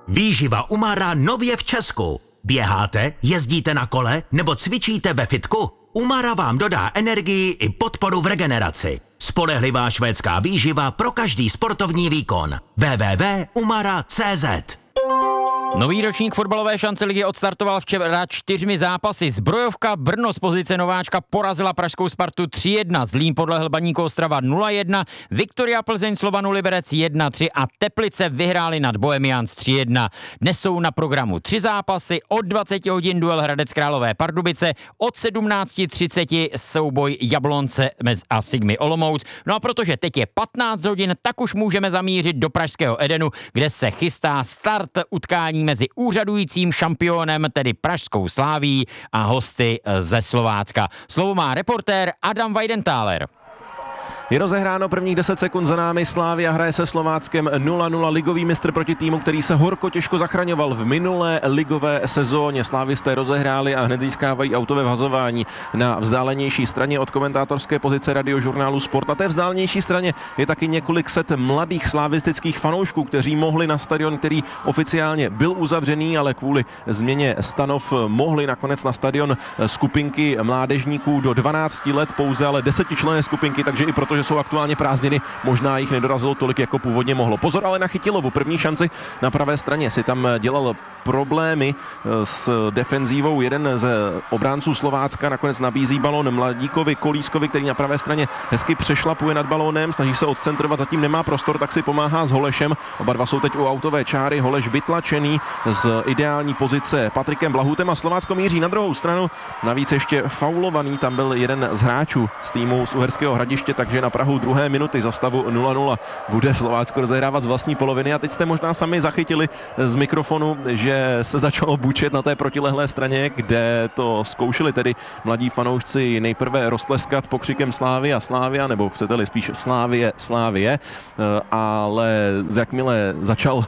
Výživa Umara nově v Česku. Běháte, jezdíte na kole nebo cvičíte ve fitku? Umara vám dodá energii i podporu v regeneraci. Spolehlivá švédská výživa pro každý sportovní výkon. www.umara.cz. Nový ročník fotbalové šance ligy odstartoval včera 4 zápasy. Zbrojovka Brno z pozice nováčka porazila pražskou Spartu 3-1, Zlín podlehl Baníku Ostrava 0-1, Viktoria Plzeň Slovanu Liberec 1-3 a Teplice vyhráli nad Bohemians 3-1. Dnes jsou na programu 3 zápasy, od 20 hodin duel Hradec Králové Pardubice, od 17:30 souboj Jablonce a Sigmy Olomouc. No a protože teď je 15 hodin, tak už můžeme zamířit do pražského Edenu, kde se chystá start utkání mezi úřadujícím šampionem, tedy pražskou Slávií, a hosty ze Slovácka. Slovo má reportér Adam Weidenthaler. Je rozehráno, prvních 10 sekund za námi, Slavia hraje se Slováckem 0-0, ligový mistr proti týmu, který se horko těžko zachraňoval v minulé ligové sezóně. Slávisté rozehráli a hned získávají autové vhazování na vzdálenější straně od komentátorské pozice Radiožurnálu Sport. Na té vzdálenější straně je taky několik set mladých slavistických fanoušků, kteří mohli na stadion, který oficiálně byl uzavřený, ale kvůli změně stanov mohli nakonec na stadion skupinky mládežníků do 12 let pouze, ale 10členné skupinky, takže i proto, že jsou aktuálně prázdniny, možná jich nedorazilo tolik, jako původně mohlo. Pozor ale na Chytilovu, první šanci na pravé straně si tam dělal problémy s defenzívou jeden z obránců Slovácka, nakonec nabízí balón mladíkovi Kolískovi, který na pravé straně hezky přešlapuje nad balónem, snaží se odcentrovat, zatím nemá prostor, tak si pomáhá s Holešem. Oba dva jsou teď u autové čáry, Holeš vytlačený z ideální pozice Patrikem Blahutem a Slovácko míří na druhou stranu. Navíc ještě faulovaný, tam byl jeden z hráčů z týmu z Uherského Hradiště, takže na prahu 2. minuty za stavu 0-0 bude Slovácko rozehrávat z vlastní poloviny a teď jste možná sami zachytili z mikrofonu, že se začalo bučet na té protilehlé straně, kde to zkoušeli tedy mladí fanoušci nejprve roztleskat pokřikem Slávia, nebo chcete-li spíš Slávie, ale jakmile začal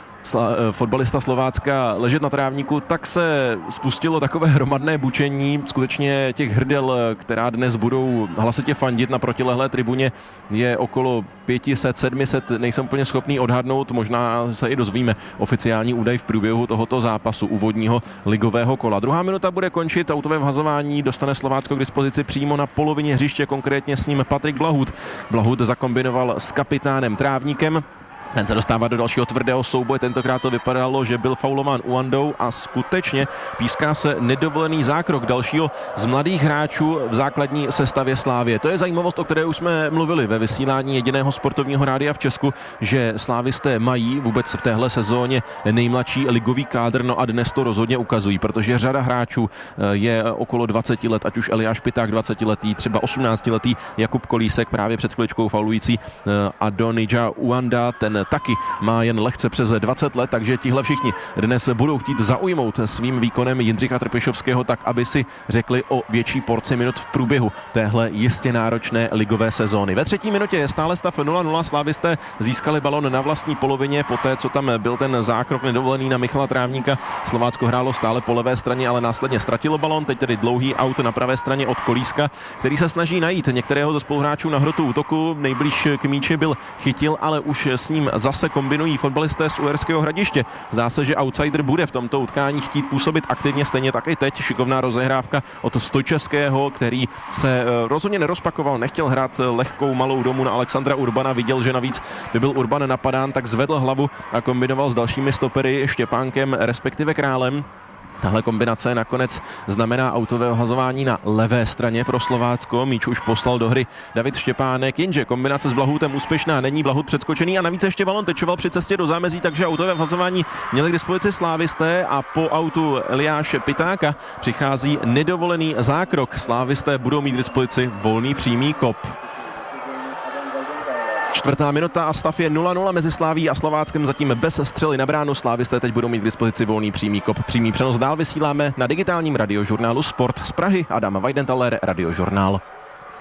fotbalista Slovácka ležet na trávníku, tak se spustilo takové hromadné bučení. Skutečně těch hrdel, která dnes budou hlasitě fandit na protilehlé tribuně, je okolo 500-700, nejsem úplně schopný odhadnout, možná se i dozvíme oficiální údaj v průběhu tohoto zápasu úvodního ligového kola. 2. minuta bude končit, autové vhazování dostane Slovácko k dispozici přímo na polovině hřiště, konkrétně s ním Patrik Blahut. Blahut zakombinoval s kapitánem Trávníkem. Ten se dostává do dalšího tvrdého souboje, tentokrát to vypadalo, že byl faulován Uandou a skutečně píská se nedovolený zákrok dalšího z mladých hráčů v základní sestavě Slávie. To je zajímavost, o které už jsme mluvili ve vysílání jediného sportovního rádia v Česku, že slávisté mají vůbec v téhle sezóně nejmladší ligový kádr, no a dnes to rozhodně ukazují, protože řada hráčů je okolo 20 let, ať už Eliáš Piták 20letý, třeba 18letý Jakub Kolísek, právě před chviličkou faulující Adonija Uanda, ten taky má jen lehce přes 20 let, takže tihle všichni dnes budou chtít zaujmout svým výkonem Jindřicha Trpišovského tak, aby si řekli o větší porci minut v průběhu téhle jistě náročné ligové sezóny. Ve 3. minutě je stále stav 0-0, slávisté získali balon na vlastní polovině, poté co tam byl ten zákrok nedovolený na Michala Trávníka. Slovácko hrálo stále po levé straně, ale následně ztratilo balon, teď tedy dlouhý aut na pravé straně od Kolíska, který se snaží najít některého ze spoluhráčů na hrotu útoku. Nejblíž k míči byl Chytil, ale už s ním zase kombinují fotbalisté z Uherského Hradiště. Zdá se, že outsider bude v tomto utkání chtít působit aktivně, stejně tak i teď. Šikovná rozehrávka od Stojčevského, který se rozhodně nerozpakoval, nechtěl hrát lehkou malou domu na Alexandra Urbana, viděl, že navíc by byl Urban napadán, tak zvedl hlavu a kombinoval s dalšími stopery Štěpánkem, respektive Králem. Tahle kombinace nakonec znamená autové vhazování na levé straně pro Slovácko. Míč už poslal do hry David Štěpánek, jenže kombinace s Blahutem úspěšná není, Blahut předskočený a navíc ještě balon tečoval při cestě do zámezí, takže autové vhazování měli k dispozici slávisté a po autu Eliáše Pitáka přichází nedovolený zákrok. Slávisté budou mít k dispozici volný přímý kop. 4. minuta a stav je 0-0 mezi Slavií a Slováckem, zatím bez střely na bránu. Slávisté teď budou mít k dispozici volný přímý kop. Přímý přenos dál vysíláme na digitálním radiožurnálu Sport z Prahy. Adam Weidenthaler, Radiožurnál.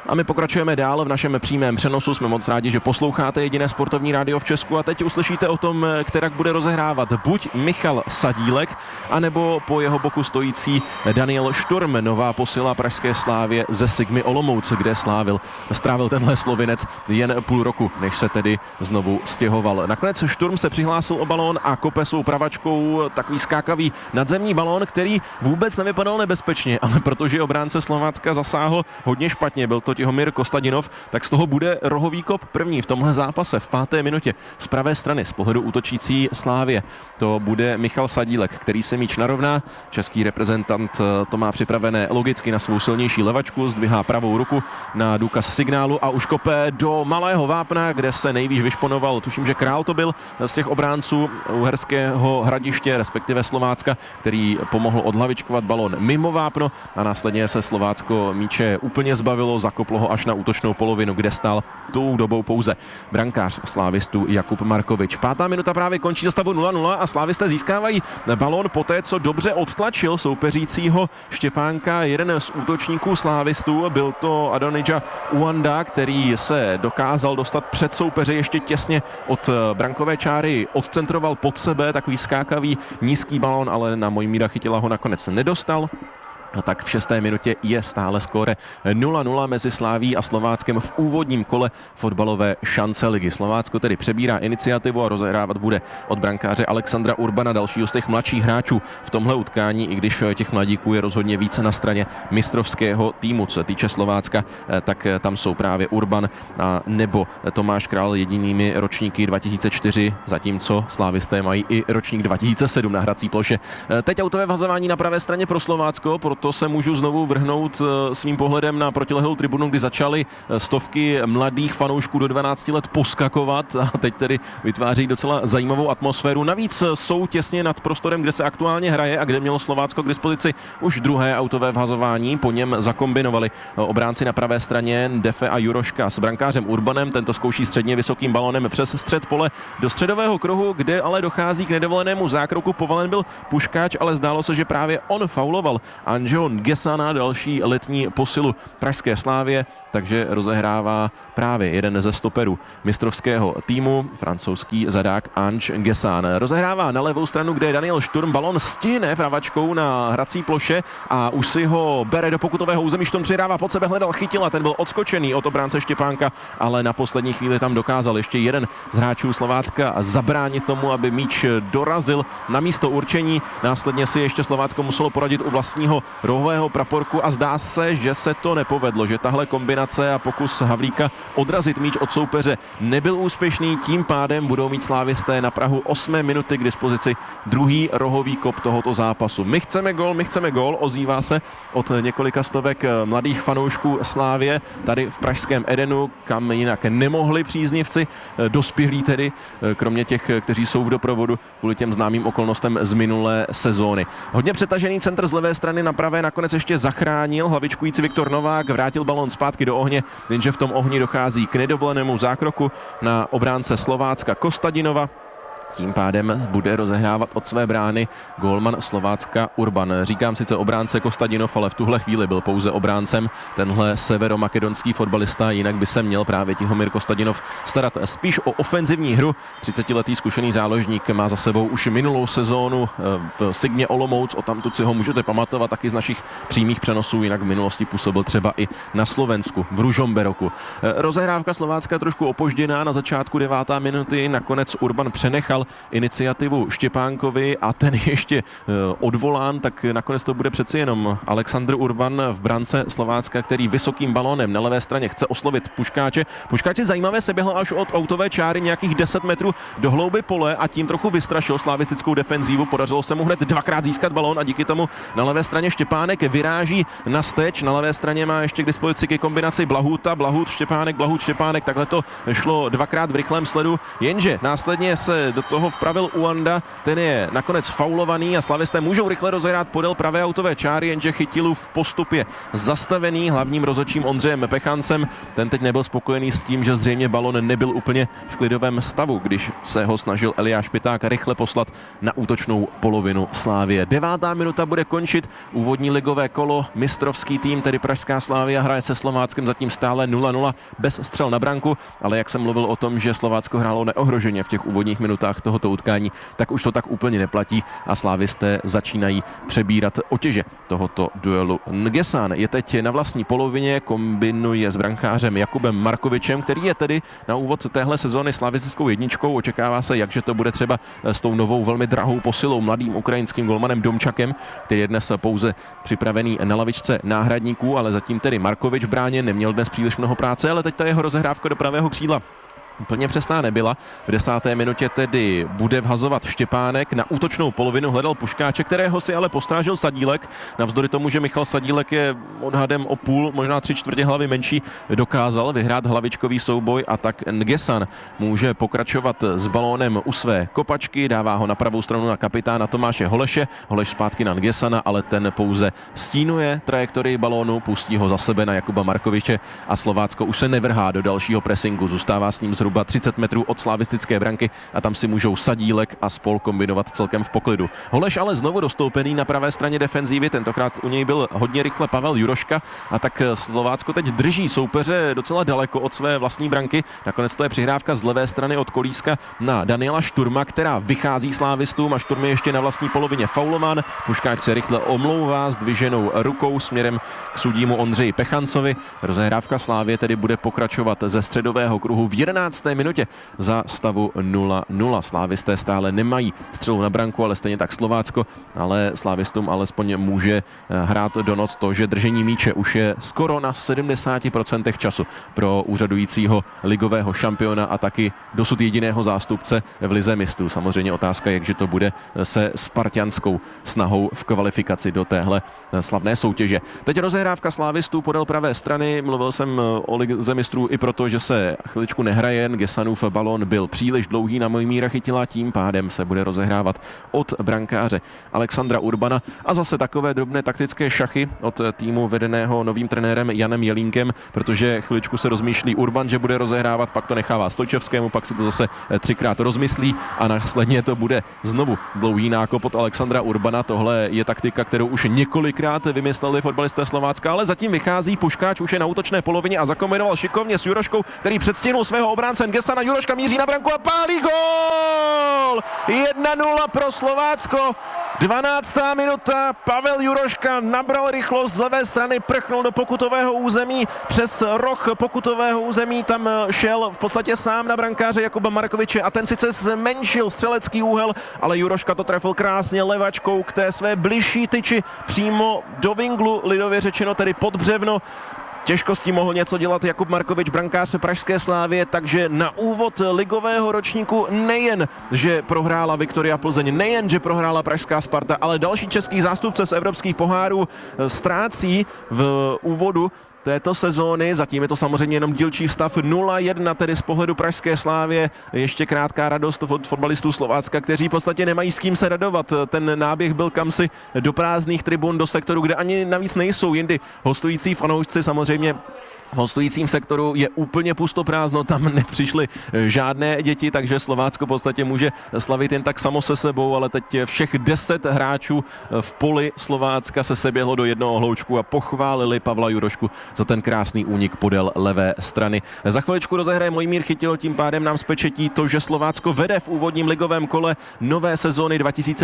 A my pokračujeme dál v našem přímém přenosu. Jsme moc rádi, že posloucháte jediné sportovní rádio v Česku a teď uslyšíte o tom, kterak bude rozehrávat buď Michal Sadílek, anebo po jeho boku stojící Daniel Šturm, nová posila pražské Slávě ze Sigmy Olomouc, kde strávil tenhle Slovinec jen půl roku, než se tedy znovu stěhoval. Nakonec Šturm se přihlásil o balón a kope svou pravačkou takový skákavý nadzemní balón, který vůbec nevypadal nebezpečně, ale protože obránce Slovácka zasáhl hodně špatně, byl to Tihomir Kostadinov, tak z toho bude rohový kop první v tomhle zápase v 5. minutě z pravé strany z pohledu útočící Slávě. To bude Michal Sadílek, který se míč narovná. Český reprezentant to má připravené logicky na svou silnější levačku, zdvihá pravou ruku na důkaz signálu a už kope do malého vápna, kde se nejvíc vyšponoval, tuším, že Král to byl z těch obránců Uherského Hradiště, respektive Slovácka, který pomohl odhlavičkovat balón mimo vápno a následně se Slovácko míče úplně zbavilo, zakoplo ho až na útočnou polovinu, kde stál tou dobou pouze brankář slávistů Jakub Markovič. 5. minuta právě končí za stavu 0-0 a slávisté získávají balón poté, co dobře odtlačil soupeřícího Štěpánka jeden z útočníků slávistů. Byl to Adonija Uanda, který se dokázal dostat před soupeře ještě těsně od brankové čáry, odcentroval pod sebe takový skákavý nízký balón, ale na Mojmíra Chytila ho nakonec nedostal. A tak v 6. minutě je stále skóre 0-0 mezi Sláví a Slováckem v úvodním kole fotbalové šance ligy. Slovácko tedy přebírá iniciativu a rozehrávat bude od brankáře Alexandra Urbana, dalšího z těch mladších hráčů v tomhle utkání, i když těch mladíků je rozhodně více na straně mistrovského týmu. Co se týče Slovácka, tak tam jsou právě Urban a nebo Tomáš Král jedinými ročníky 2004, zatímco slávisté mají i ročník 2007 na hrací ploše. Teď autové vhazování na pravé straně pro Slovácko, proto se můžu znovu vrhnout svým pohledem na protilehlou tribunu, kdy začaly stovky mladých fanoušků do 12 let poskakovat a teď tedy vytváří docela zajímavou atmosféru. Navíc jsou těsně nad prostorem, kde se aktuálně hraje a kde mělo Slovácko k dispozici už druhé autové vhazování. Po něm zakombinovali obránci na pravé straně Defe a Juroška s brankářem Urbanem. Tento zkouší středně vysokým balónem přes střed pole do středového kruhu, kde ale dochází k nedovolenému zákroku. Povalen byl Puškáč, ale zdálo se, že právě on fauloval Anžeho Ngesana, další letní posilu pražské Slávě, takže rozehrává právě jeden ze stoperů mistrovského týmu, francouzský zadák Ange Ngesan. Rozehrává na levou stranu, kde je Daniel Šturm, balon stihne pravačkou na hrací ploše a už si ho bere do pokutového území. Šturm přidává pod sebe, hledal Chytila, ten byl odskočený od obránce Štěpánka, ale na poslední chvíli tam dokázal ještě jeden z hráčů Slovácka zabránit tomu, aby míč dorazil na místo určení. Následně si ještě Slovácko muselo poradit u vlastního rohového praporku a zdá se, že se to nepovedlo, že tahle kombinace a pokus Havlíka odrazit míč od soupeře nebyl úspěšný, tím pádem budou mít slávisté na prahu 8. minuty k dispozici druhý rohový kop tohoto zápasu. My chceme gól, ozývá se od několika stovek mladých fanoušků Slávě tady v pražském Edenu, kam jinak nemohli příznivci dospělí tedy, kromě těch, kteří jsou v doprovodu kvůli těm známým okolnostem z minulé sezóny. Hodně přetažený centr z levé strany na pravé nakonec ještě zachránil hlavičkující Viktor Novák, vrátil balón zpátky do ohně, jenže v tom ohni dochází k nedovolenému zákroku na obránce Slovácka Kostadinova. Tím pádem bude rozehrávat od své brány gólman Slovácka Urban. Říkám sice obránce Kostadinov, ale v tuhle chvíli byl pouze obráncem tenhle severomakedonský fotbalista, jinak by se měl právě Tihomir Kostadinov starat spíš o ofenzivní hru. 30letý zkušený záložník má za sebou už minulou sezónu v Sigmě Olomouc, odtamtud si ho můžete pamatovat taky z našich přímých přenosů, jinak v minulosti působil třeba i na Slovensku, v Ružomberoku. Rozehrávka Slovácka trošku opožděná na začátku 9. minuty, nakonec Urban přenechal iniciativu Štěpánkovi a ten ještě odvolán, tak nakonec to bude přeci jenom Alexandr Urban v brance Slovácka, který vysokým balónem na levé straně chce oslovit Puškáče. Puškáč si zajímavě se běhl až od autové čáry nějakých 10 metrů do hlouby pole a tím trochu vystrašil slavistickou defenzívu. Podařilo se mu hned dvakrát získat balón a díky tomu na levé straně Štěpánek vyráží na steč. Na levé straně má ještě k dispozici ke kombinaci Blahuta, Blahut, Štěpánek, Blahut, Štěpánek. Takhle to šlo dvakrát v rychlém sledu, jenže následně se do toho vpravil Uanda, ten je nakonec faulovaný a slavisté můžou rychle rozehrát podél pravé autové čáry, jenže Chytilův postup je zastavený hlavním rozhodčím Ondřejem Pechancem. Ten teď nebyl spokojený s tím, že zřejmě balon nebyl úplně v klidovém stavu, když se ho snažil Eliáš Piták rychle poslat na útočnou polovinu Slávie. 9. minuta bude končit úvodní ligové kolo. Mistrovský tým, tedy pražská Slavia, hraje se Slováckem zatím stále 0-0 bez střel na branku, ale jak jsem mluvil o tom, že Slovácko hrálo neohroženě v těch úvodních minutách tohoto utkání, tak už to tak úplně neplatí a slávisté začínají přebírat otěže tohoto duelu. Ngesan je teď na vlastní polovině, kombinuje s brankářem Jakubem Markovičem, který je tedy na úvod téhle sezóny slavistickou jedničkou. Očekává se, jakže to bude třeba s tou novou velmi drahou posilou mladým ukrajinským golmanem Domčakem, který je dnes pouze připravený na lavičce náhradníků, ale zatím tedy Markovič v bráně neměl dnes příliš mnoho práce, ale teď ta jeho rozehrávka do pravého křídla úplně přesná nebyla. V 10. minutě tedy bude vhazovat Štěpánek. Na útočnou polovinu hledal Puškáče, kterého si ale postrážil Sadílek. Navzdory tomu, že Michal Sadílek je odhadem o půl, možná 3/4 hlavy menší, dokázal vyhrát hlavičkový souboj a tak Ngesan může pokračovat s balónem u své kopačky, dává ho na pravou stranu na kapitána Tomáše Holeše. Holeš zpátky na Ngesana, ale ten pouze stínuje trajektorii balónu, pustí ho za sebe na Jakuba Markoviče a Slovácko už se nevrhá do dalšího pressingu. Zůstává s ním zhruba 30 metrů od slavistické branky a tam si můžou Sadílek a spol kombinovat celkem v poklidu. Holeš ale znovu dostoupený na pravé straně defenzívy, tentokrát u něj byl hodně rychle Pavel Juroška a tak Slovácko teď drží soupeře docela daleko od své vlastní branky. Nakonec to je přihrávka z levé strany od kolíska na Daniela Šturma, která vychází slávistům a Šturm je ještě na vlastní polovině faulován. Puškáč se rychle omlouvá s dviženou rukou směrem k sudímu Ondřeji Pechancovi. Rozehrávka Slávie tedy bude pokračovat ze středového kruhu v 11. minutě za stavu 0-0. Slávisté stále nemají střelu na branku, ale stejně tak Slovácko, ale slávistům alespoň může hrát do noc to, že držení míče už je skoro na 70% času pro úřadujícího ligového šampiona a taky dosud jediného zástupce v lize mistrů. Samozřejmě otázka, jakže to bude se spartianskou snahou v kvalifikaci do téhle slavné soutěže. Teď rozehrávka slávistů podél pravé strany. Mluvil jsem o lize mistrů i proto, že se chviličku nehraje. Ngesanův balón byl příliš dlouhý na Mojmíra Chytila, tím pádem se bude rozehrávat od brankáře Alexandra Urbana a zase takové drobné taktické šachy od týmu vedeného novým trenérem Janem Jelínkem, protože chviličku se rozmýšlí Urban, že bude rozehrávat, pak to nechává Stojčevskému, pak si to zase 3krát rozmyslí a následně to bude znovu dlouhý nákop od Alexandra Urbana. Tohle je taktika, kterou už několikrát vymysleli fotbalisté Slovácka, ale zatím vychází Puškáč, už je na útočné polovině a zakombinoval šikovně s Juroškou, který předstihnul svého obránce Ngesana. Juroška míří na branku a pálí gól! 1-0 pro Slovácko. 12. minuta, Pavel Juroška nabral rychlost z levé strany, prchnul do pokutového území, přes roh pokutového území tam šel v podstatě sám na brankáře Jakuba Markoviče a ten sice zmenšil střelecký úhel, ale Juroška to trefil krásně levačkou k té své bližší tyči přímo do vinglu, lidově řečeno tedy pod břevno. Těžko s tím mohl něco dělat Jakub Markovič, brankář pražské Slávie, takže na úvod ligového ročníku nejen, že prohrála Viktoria Plzeň, nejen, že prohrála pražská Sparta, ale další český zástupce z evropských pohárů ztrácí v úvodu této sezóny. Zatím je to samozřejmě jenom dílčí stav 0-1, tedy z pohledu pražské Slávie. Ještě krátká radost od fotbalistů Slovácka, kteří v podstatě nemají s kým se radovat. Ten náběh byl kamsi do prázdných tribun, do sektoru, kde ani navíc nejsou jindy hostující fanoušci. Samozřejmě v hostujícím sektoru je úplně pustoprázdno, tam nepřišly žádné děti, takže Slovácko v podstatě může slavit jen tak samo se sebou, ale teď všech 10 hráčů v poli Slovácka se seběhlo do jednoho hloučku a pochválili Pavla Jurošku za ten krásný únik podél levé strany. Za chviličku rozehraje Mojmír Chytil, tím pádem nám spečetí to, že Slovácko vede v úvodním ligovém kole nové sezóny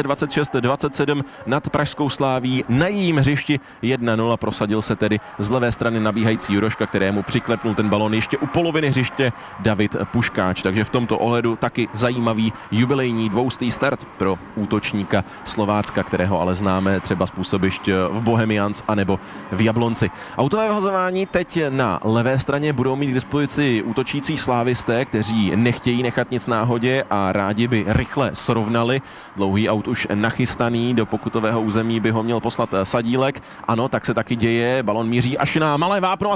2026-27 nad pražskou Sláví. Na jejím hřišti 1-0 prosadil se tedy z levé strany nabíhající Juroška, kterému přiklepnul ten balon ještě u poloviny hřiště David Puškáč. Takže v tomto ohledu taky zajímavý jubilejní dvoustý start pro útočníka Slovácka, kterého ale známe třeba z působišť v Bohemians anebo v Jablonci. Autové vhazování teď na levé straně budou mít k dispozici útočící slávisté, kteří nechtějí nechat nic náhodě a rádi by rychle srovnali. Dlouhý aut už nachystaný, do pokutového území by ho měl poslat Sadílek. Ano, tak se taky děje, balon míří až na malé vápno a tam je Tomáš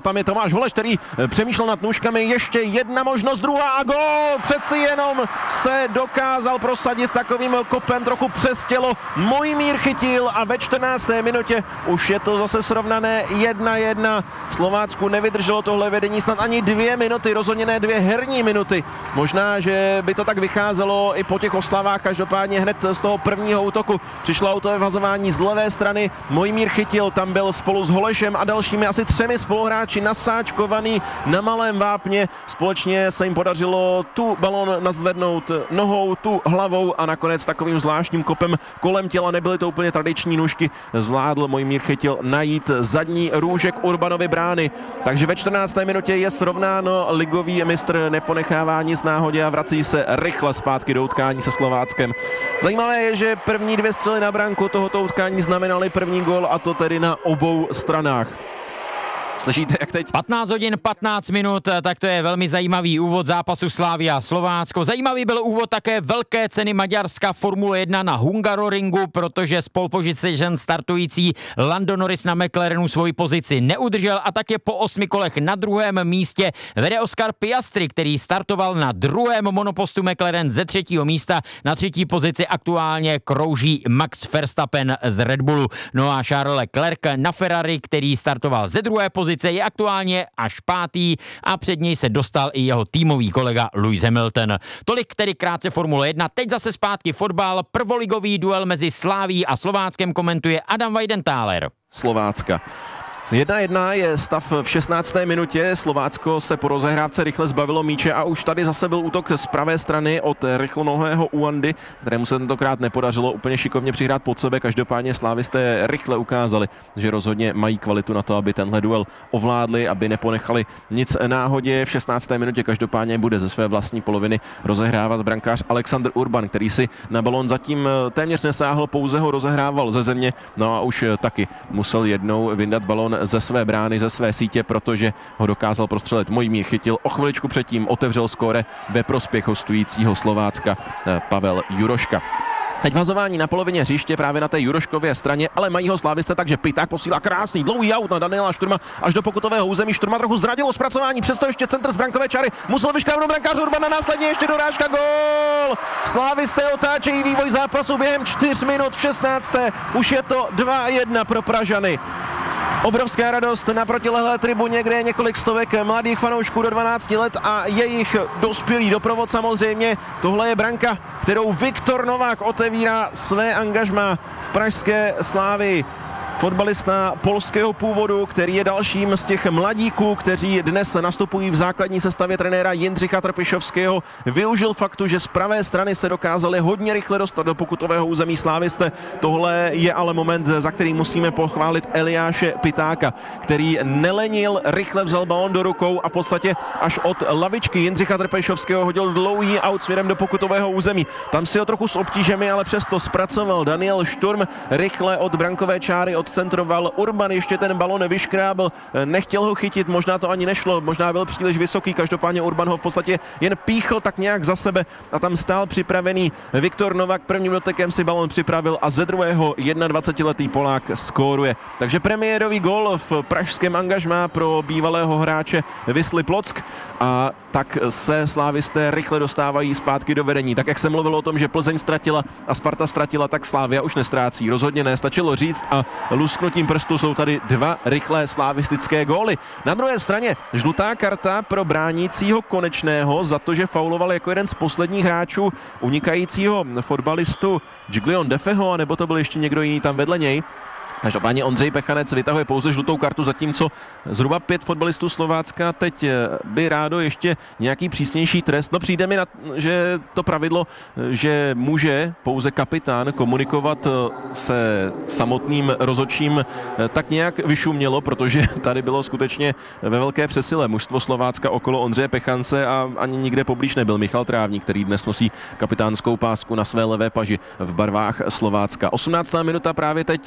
Tomáš Holeš, který přemýšlel nad nůžkami, ještě jedna možnost, druhá a gól! Přeci jenom se dokázal prosadit takovým kopem trochu přes tělo. Mojmír chytil a ve 14. minutě už je to zase srovnané 1-1. Slovácku nevydrželo tohle vedení snad ani 2 minuty, rozhodně ne 2 herní minuty. Možná, že by to tak vycházelo i po těch oslavách, každopádně hned z toho prvního útoku přišlo autové vhazování z levé strany. Mojmír chytil, tam byl spolu s Holešem a dalšími asi 3 spoluhráči nasáčkovaný na malém vápně. Společně se jim podařilo tu balon nazvednout nohou, tu hlavou a nakonec takovým zvláštním kopem kolem těla, nebyly to úplně tradiční nůžky, zvládl Mojmír Chytil najít zadní růžek Urbanovy brány. Takže ve 14. minutě je srovnáno, ligový mistr neponechává nic náhodě a vrací se rychle zpátky do utkání se Slováckem. Zajímavé je, že první 2 střely na branku tohoto utkání znamenaly první gól, a to tedy na obou stranách. Slyšíte, jak teď? 15 hodin 15 minut, tak to je velmi zajímavý úvod zápasu Slavia Slovácko. Zajímavý byl úvod také velké ceny Maďarska Formule 1 na Hungaroringu, protože z pole position startující Lando Norris na McLarenu svoji pozici neudržel a také po 8 kolech na druhém místě vede Oscar Piastri, který startoval na druhém monopostu McLaren ze 3. místa. Na 3. pozici aktuálně krouží Max Verstappen z Red Bullu. No a Charles Leclerc na Ferrari, který startoval ze 2. pozice, je aktuálně až 5. a před něj se dostal i jeho týmový kolega Lewis Hamilton. Tolik tedy krátce Formule 1. Teď zase zpátky fotbal. Prvoligový duel mezi Slavií a Slováckem komentuje Adam Weidenthaler. Slovácka. 1-1 je stav v 16. minutě, Slovácko se po rozehrávce rychle zbavilo míče a už tady zase byl útok z pravé strany od rychlonohého Uandy, kterému se tentokrát nepodařilo úplně šikovně přihrát pod sebe, každopádně slávisté rychle ukázali, že rozhodně mají kvalitu na to, aby tenhle duel ovládli, aby neponechali nic náhodě. V 16. minutě každopádně bude ze své vlastní poloviny rozehrávat brankář Alexander Urban, který si na balón zatím téměř nesáhl, pouze ho rozehrával ze země, no a už taky musel jednou vyndat balón ze své brány, ze své sítě, protože ho dokázal prostřelit Mojmír Chytil. O chviličku předtím otevřel skóre ve prospěch hostujícího Slovácka Pavel Juroška. Teď vazování na polovině hřiště právě na té Juroškově straně, ale mají ho slávisté, takže Piták posílá krásný dlouhý aut na Daniela Šturma až do pokutového území. Šturma trochu zradilo zpracování, přesto ještě centr z brankové čary. Musel vyškávnout brankář Urbana, následně ještě dorážka, gól! Slávisté otáčejí vývoj zápasu během 4 minut v 16. Už je to 2-1 pro Pražany. Obrovská radost na protilehlé tribuně, kde je několik stovek mladých fanoušků do 12 let a jejich dospělý doprovod samozřejmě. Tohle je branka, kterou Viktor Novák otevírá své angažmá v pražské Slavii. Fotbalista polského původu, který je dalším z těch mladíků, kteří dnes nastupují v základní sestavě trenéra Jindřicha Trpišovského, využil faktu, že z pravé strany se dokázali hodně rychle dostat do pokutového území slávisté. Tohle je ale moment, za který musíme pochválit Eliáše Pitáka, který nelenil, rychle vzal balón do rukou a v podstatě až od lavičky Jindřicha Trpišovského hodil dlouhý aut směrem do pokutového území. Tam si ho trochu s obtížemi, ale přesto zpracoval Daniel Šturm, rychle od brankové čáry odcentroval. Urban ještě ten balon vyškrábl, nechtěl ho chytit, možná to ani nešlo, možná byl příliš vysoký, každopádně Urban ho v podstatě jen píchl tak nějak za sebe a tam stál připravený Viktor Novák, prvním dotekem si balon připravil a ze druhého 21letý Polák skóruje. Takže premiérový gól v pražském angažmá pro bývalého hráče Wisly Plock a tak se slávisté rychle dostávají zpátky do vedení. Tak jak se mluvilo o tom, že Plzeň ztratila a Sparta ztratila, tak Slavia už nestrácí. Rozhodně ne, stačilo říct a lusknutím prstu jsou tady 2 rychlé slavistické góly. Na druhé straně žlutá karta pro bránícího Konečného za to, že fauloval jako jeden z posledních hráčů unikajícího fotbalistu Giglion Defeho, anebo to byl ještě někdo jiný tam vedle něj. Každopádně Ondřej Pechanec vytahuje pouze žlutou kartu, zatímco zhruba 5 fotbalistů Slovácka teď by rádo ještě nějaký přísnější trest. No přijde mi, že to pravidlo, že může pouze kapitán komunikovat se samotným rozhodčím, tak nějak vyšumělo, protože tady bylo skutečně ve velké přesile mužstvo Slovácka okolo Ondřeje Pechance a ani nikde poblíž nebyl Michal Trávník, který dnes nosí kapitánskou pásku na své levé paži v barvách Slovácka. 18. minuta právě teď dotičí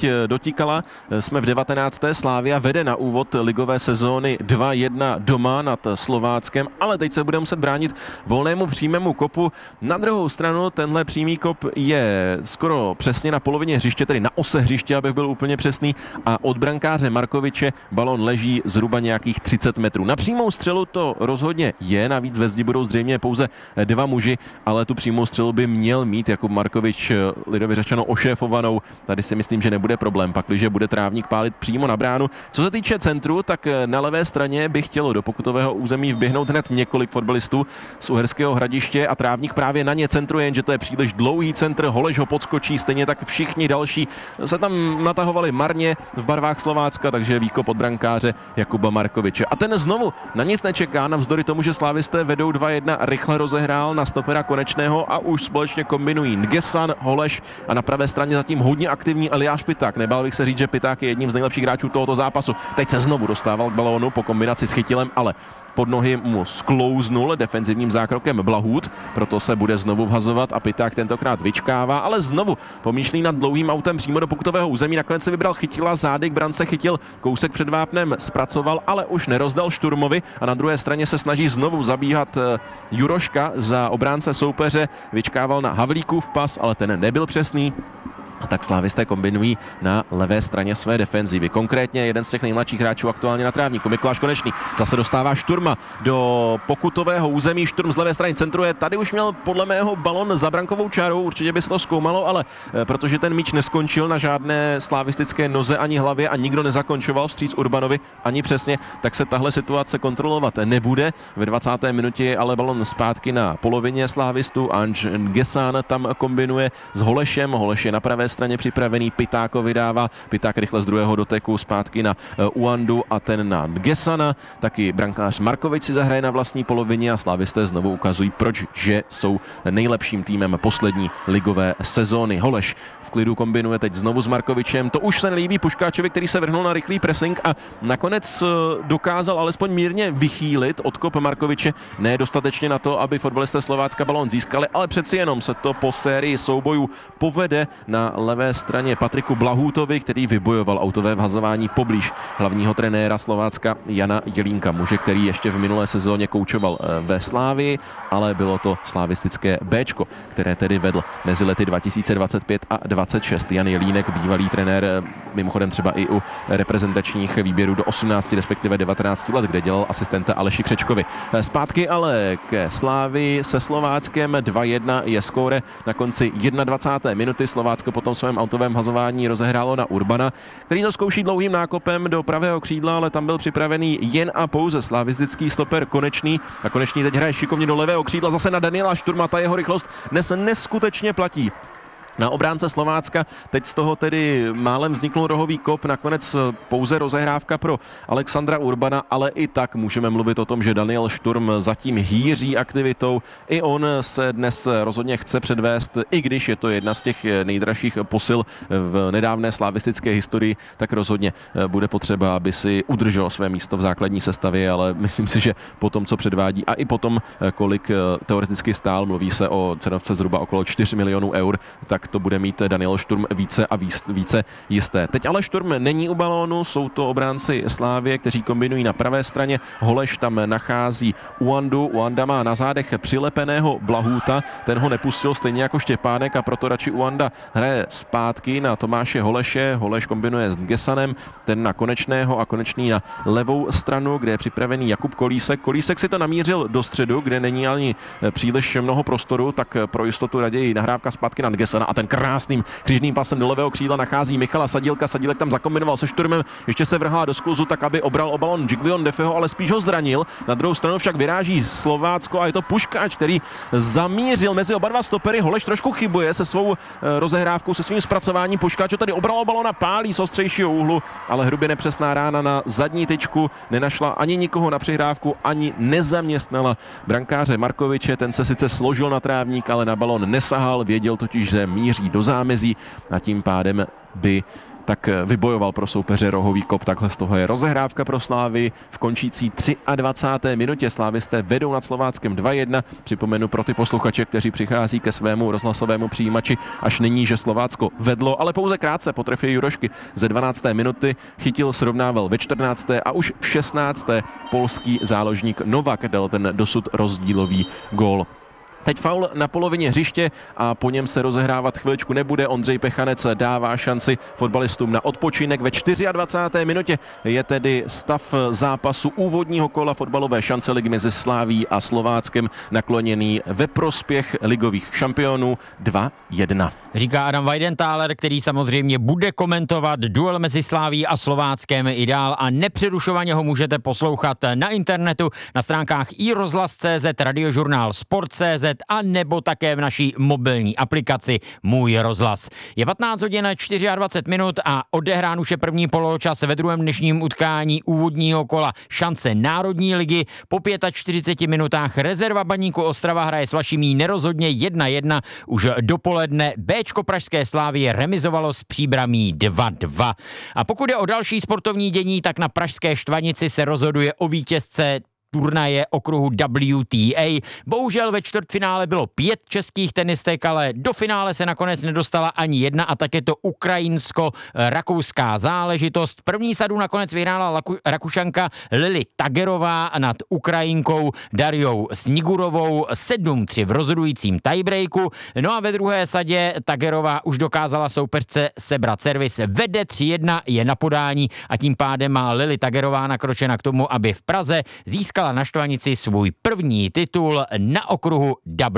utíkala. Jsme v 19. Slavia vede na úvod ligové sezóny 2-1 doma nad Slováckem, ale teď se bude muset bránit volnému přímému kopu. Na druhou stranu tenhle přímý kop je skoro přesně na polovině hřiště, tedy na ose hřiště, abych byl úplně přesný, a od brankáře Markoviče balon leží zhruba nějakých 30 metrů. Na přímou střelu to rozhodně je, navíc ve zdi budou zřejmě pouze dva muži, ale tu přímou střelu by měl mít Jakub Markovič lidově řečeno ošéfovanou. Tady si myslím, že nebude problém, pakliže bude trávník pálit přímo na bránu. Co se týče centru, tak na levé straně by chtělo do pokutového území vběhnout hned několik fotbalistů z Uherského Hradiště a trávník právě na ně centruje, jenže to je příliš dlouhý centr, Holeš ho podskočí, stejně tak všichni další se tam natahovali marně v barvách Slovácka, takže výkop od brankáře Jakuba Markoviče. A ten znovu na nic nečeká, navzdory tomu, že slávisté vedou 2-1, rychle rozehrál na stopera Konečného a už společně kombinují Ngesan, Holeš a na pravé straně zatím hodně aktivní Eliáš Piták. Nebál bych se říct, že Piták je jedním z nejlepších hráčů tohoto zápasu. Teď se znovu dostával k balónu po kombinaci s Chytilem, ale pod nohy mu sklouznul defenzivním zákrokem Blahút, proto se bude znovu vhazovat a Piták tentokrát vyčkává, ale znovu pomýšlí nad dlouhým autem přímo do pokutového území. Nakonec se vybral Chytila, zády k brance Chytil, kousek před vápnem zpracoval, ale už nerozdal Šturmovi a na druhé straně se snaží znovu zabíhat Juroška za obránce soupeře, vyčkával na Havlíkův pas, ale ten nebyl přesný. A tak slávisté kombinují na levé straně své defenzivy. Konkrétně jeden z těch nejmladších hráčů aktuálně na trávníku, Mikuláš Konečný, zase dostává Šturma do pokutového území. Šturm z levé strany centruje. Tady už měl podle mého balon za brankovou čárou, určitě by se to zkoumalo, ale protože ten míč neskončil na žádné slavistické noze ani hlavě a nikdo nezakončoval vstříc Urbanovi ani přesně, tak se tahle situace kontrolovat nebude. Ve 20. minutě je ale balon zpátky na polovině slávistů. Anž Ngesan tam kombinuje s Holešem. Holeš je na pravé straně připravený, Pitáko vydává, Piták rychle z druhého doteku zpátky na Uandu a ten na Ngesana, taky brankář Markovič si zahraje na vlastní polovině a slávisté znovu ukazují, proč, že jsou nejlepším týmem poslední ligové sezóny. Holeš v klidu kombinuje teď znovu s Markovičem, to už se nelíbí Puškáčovi, který se vrhnul na rychlý pressing a nakonec dokázal alespoň mírně vychýlit odkop Markoviče, ne dostatečně na to, aby fotbalisté Slovácka balón získali, ale přeci jenom se to po sérii soubojů povede na levé straně Patriku Blahútovi, který vybojoval autové vhazování poblíž hlavního trenéra Slovácka Jana Jelínka, muže, který ještě v minulé sezóně koučoval ve Slávii, ale bylo to slavistické Bčko, které tedy vedl mezi lety 2025 a 26. Jan Jelínek, bývalý trenér, mimochodem třeba i u reprezentačních výběrů do 18, respektive 19 let, kde dělal asistenta Aleši Křečkovi. Zpátky ale ke Slávii se Slováckem 2-1 je skóre na konci 21. minuty. Slovácko potom svém autovém hazování rozehrálo na Urbana, který to zkouší dlouhým nákopem do pravého křídla, ale tam byl připravený jen a pouze slavistický stoper Konečný a Konečný teď hraje šikovně do levého křídla zase na Daniela Šturma, ta jeho rychlost dnes neskutečně platí. Na obránce Slovácka teď z toho tedy málem vzniknul rohový kop, nakonec pouze rozehrávka pro Alexandra Urbana, ale i tak můžeme mluvit o tom, že Daniel Šturm zatím hýří aktivitou. I on se dnes rozhodně chce předvést, i když je to jedna z těch nejdražších posil v nedávné slavistické historii, tak rozhodně bude potřeba, aby si udržel své místo v základní sestavě, ale myslím si, že po tom, co předvádí a i po tom, kolik teoreticky stál, mluví se o cenovce zhruba okolo 4 milionů eur, tak to bude mít Daniel Šturm více a více jisté. Teď ale Šturm není u balónu, jsou to obránci Slávie, kteří kombinují na pravé straně. Holeš tam nachází Uandu, Uanda má na zádech přilepeného Blahúta, ten ho nepustil stejně jako Štěpánek a proto radši Uanda hraje zpátky na Tomáše Holeše. Holeš kombinuje s Ngesanem, ten na Konečného a Konečný na levou stranu, kde je připravený Jakub Kolísek. Kolísek si to namířil do středu, kde není ani příliš mnoho prostoru, tak pro jistotu raději nahrávka zpátky na Ngesana a ten krásným křížným pasem do levého křídla nachází Michala Sadílka. Sadílek tam zakombinoval se Šturmem, ještě se vrhá do skluzu tak, aby obral o balon Giglion Defeho, ale spíš ho zranil. Na druhou stranu však vyráží Slovácko a je to Puškáč, který zamířil mezi oba dva stopery. Holeš trošku chybuje se svou rozehrávkou, se svým zpracováním. Puškáč tady obral o balon a pálí z ostřejšího úhlu, ale hrubě nepřesná rána na zadní tyčku nenašla ani nikoho na přihrávku, ani nezaměstnala brankáře Markoviče. Ten se sice složil na trávník, ale na balon nesahal, věděl totiž, že míří do zámezí a tím pádem by tak vybojoval pro soupeře rohový kop. Takhle z toho je rozehrávka pro Slávy v končící 23. minutě. Slávisté vedou nad Slováckem 2-1. Připomenu pro ty posluchače, kteří přichází ke svému rozhlasovému přijímači až nyní, že Slovácko vedlo, ale pouze krátce po trefě Jurošky ze 12. minuty. Chytil, srovnával ve 14. a už v 16. polský záložník Novak dal ten dosud rozdílový gól. Teď faul na polovině hřiště a po něm se rozehrávat chviličku nebude. Ondřej Pechanec dává šanci fotbalistům na odpočinek. Ve 24. minutě je tedy stav zápasu úvodního kola fotbalové šance ligy mezi Sláví a Slováckem nakloněný ve prospěch ligových šampionů 2-1. Říká Adam Weidenthaler, který samozřejmě bude komentovat duel mezi Sláví a Slováckem i dál a nepřerušovaně ho můžete poslouchat na internetu, na stránkách iRozhlas.cz, radiožurnál Sport.cz a nebo také v naší mobilní aplikaci Můj rozhlas. Je 15 hodin 24 minut a odehrán už je první poločas ve druhém dnešním utkání úvodního kola šance Národní ligy. Po 45 minutách rezerva Baníku Ostrava hraje s Vlašimí nerozhodně 1-1. Už dopoledne Bčko pražské Slávie remizovalo s Příbramí 2-2. A pokud je o další sportovní dění, tak na pražské Štvanici se rozhoduje o vítězce turnaje okruhu WTA. Bohužel ve čtvrtfinále bylo 5 českých tenistek, ale do finále se nakonec nedostala ani jedna a tak je to ukrajinsko-rakouská záležitost. První sadu nakonec vyhrála Rakušanka Lily Tagerová nad Ukrajinkou Dariou Snigurovou 7-3 v rozhodujícím tiebreaku. No a ve druhé sadě Tagerová už dokázala soupeřce sebrat servis. Vede 3-1, je na podání a tím pádem má Lily Tagerová nakročena k tomu, aby v Praze získala na Štvanici svůj první titul na okruhu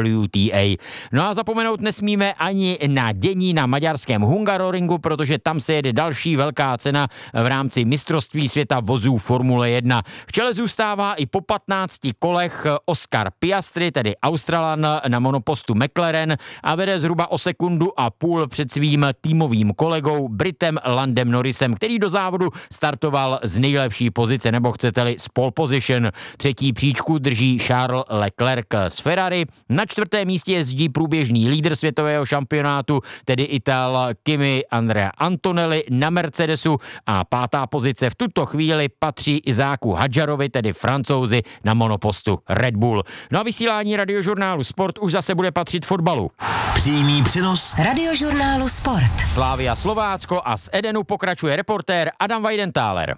WTA. No a zapomenout nesmíme ani na dění na maďarském Hungaroringu, protože tam se jede další velká cena v rámci mistrovství světa vozů Formule 1. V čele zůstává i po 15 kolech Oscar Piastri, tedy Australan na monopostu McLaren a vede zhruba o 1,5 sekundy před svým týmovým kolegou Britem Landem Norrisem, který do závodu startoval z nejlepší pozice, nebo chcete-li z pole position. Třetí příčku drží Charles Leclerc z Ferrari. Na 4. místě jezdí průběžný lídr světového šampionátu, tedy Ital Kimi Andrea Antonelli na Mercedesu a 5. pozice v tuto chvíli patří Izáku Hadžarovi, tedy Francouzi na monopostu Red Bull. No a vysílání radiožurnálu Sport už zase bude patřit fotbalu. Přímý přenos radiožurnálu Sport. Slavia Slovácko a z Edenu pokračuje reportér Adam Weidenthaler.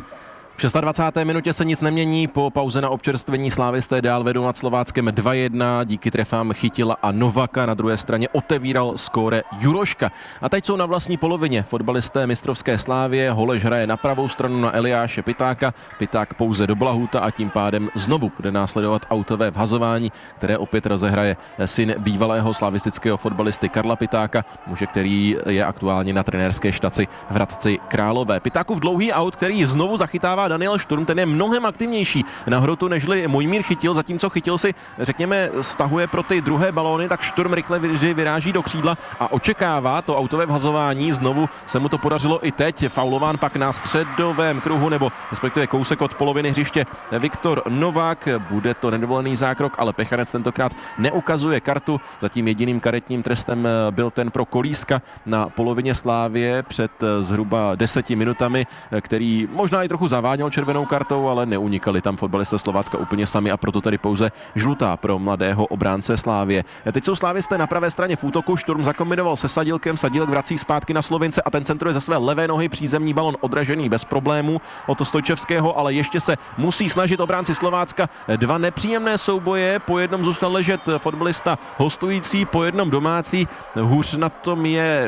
V 26. minutě se nic nemění, po pauze na občerstvení Slávisté dál vedou nad Slováckem 2-1, díky trefám Chytila a Novaka, na druhé straně otevíral skóre Juroška. A teď jsou na vlastní polovině fotbalisté mistrovské Slávie, Holeš hraje na pravou stranu na Eliáše Pitáka, Piták pouze do Blahuta a tím pádem znovu bude následovat autové vhazování, které opět rozehraje syn bývalého slavistického fotbalisty Karla Pitáka, muže, který je aktuálně na trenérské štaci v Hradci Králové. Pitákův dlouhý aut, který znovu zachytává Daniel Šturm, ten je mnohem aktivnější na hrotu nežli Mojmír Chytil, zatímco Chytil si, řekněme, stahuje pro ty druhé balóny, tak Šturm rychle vyráží do křídla a očekává to autové vhazování. Znovu se mu to podařilo i teď. Faulován pak na středovém kruhu, nebo respektive kousek od poloviny hřiště Viktor Novák. Bude to nedovolený zákrok, ale Pechanec tentokrát neukazuje kartu. Zatím jediným karetním trestem byl ten pro Kolíska na polovině Slávie před zhruba 10 minutami, který možná i trochu zaváděl červenou kartou, ale neunikali tam fotbalisté Slovácka úplně sami a proto tady pouze žlutá pro mladého obránce Slávie. Teď jsou Slávisté na pravé straně v útoku, Šturm zakombinoval se Sadílkem, Sadílek vrací zpátky na Slovince a ten centruje ze své levé nohy přízemní balon odražený bez problémů od Stojčevského, ale ještě se musí snažit obránci Slovácka. 2 nepříjemné souboje, po jednom zůstal ležet fotbalista hostující, po jednom domácí. Hůř na tom je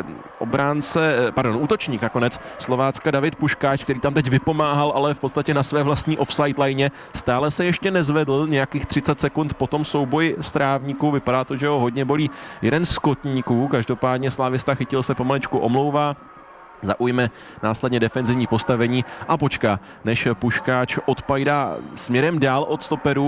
útočník nakonec Slovácka David Puškáč, který tam teď vypomáhal, ale v podstatě na své vlastní offside line. Stále se ještě nezvedl, nějakých 30 sekund po tom souboji s Trávníků. Vypadá to, že ho hodně bolí jeden z kotníků. Každopádně Slávista Chytil se pomaličku omlouvá, zaujme následně defenzivní postavení a počká, než Puškáč odpajdá směrem dál od stoperů.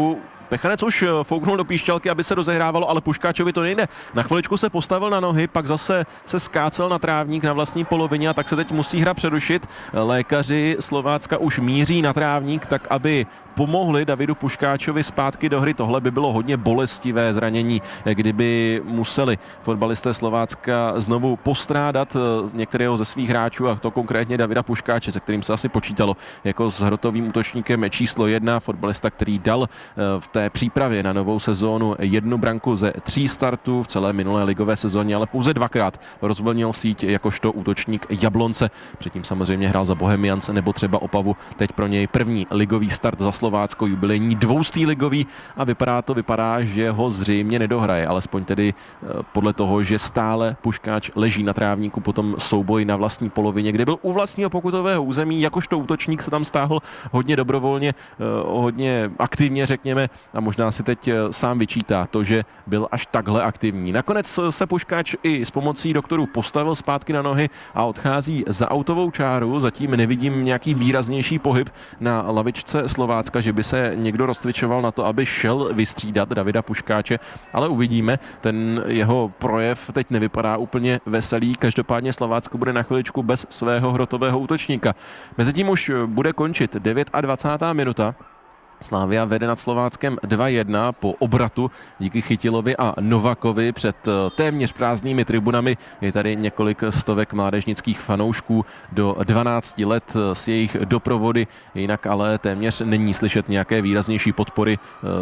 Pechanec už fouknul do píšťalky, aby se rozehrávalo, ale Puškáčovi to nejde. Na chviličku se postavil na nohy, pak zase se skácel na trávník na vlastní polovině a tak se teď musí hra přerušit. Lékaři Slovácka už míří na trávník, tak aby pomohli Davidu Puškáčovi zpátky do hry. Tohle by bylo hodně bolestivé zranění, kdyby museli fotbalisté Slovácka znovu postrádat některého ze svých hráčů, a to konkrétně Davida Puškáče, se kterým se asi počítalo jako s hrotovým útočníkem číslo 1, fotbalista, který dal v té přípravě na novou sezónu 1 branku ze 3 startů v celé minulé ligové sezóně, ale pouze 2krát rozvlnil síť jakožto útočník Jablonce. Předtím samozřejmě hrál za Bohemians nebo třeba Opavu. Teď pro něj první ligový start za Slovácko, jubilejní 200. ligový, a vypadá, že ho zřejmě nedohraje, alespoň tedy podle toho, že stále Puškáč leží na trávníku po tom souboji na vlastní polovině, kde byl u vlastního pokutového území, jakožto útočník se tam stáhl hodně dobrovolně, hodně aktivně, řekněme, a možná si teď sám vyčítá to, že byl až takhle aktivní. Nakonec se Puškáč i s pomocí doktorů postavil zpátky na nohy a odchází za autovou čáru. Zatím nevidím nějaký výraznější pohyb na lavičce Slovácka, že by se někdo rozcvičoval na to, aby šel vystřídat Davida Puškáče, ale uvidíme. Ten jeho projev teď nevypadá úplně veselý. Každopádně Slovácko bude na chviličku bez svého hrotového útočníka. Mezitím už bude končit 29. minuta. Slavia vede nad Slováckem 2-1 po obratu díky Chytilovi a Novakovi před téměř prázdnými tribunami. Je tady několik stovek mládežnických fanoušků do 12 let s jejich doprovody, jinak ale téměř není slyšet nějaké výraznější podpory